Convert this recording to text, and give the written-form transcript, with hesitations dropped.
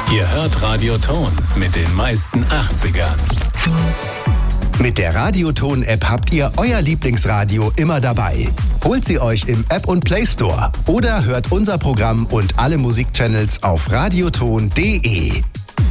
Ihr hört Radio Ton mit den meisten 80ern. Mit der Radioton-App habt ihr euer Lieblingsradio immer dabei. Holt sie euch im App- und Play Store oder hört unser Programm und alle Musikchannels auf radioton.de.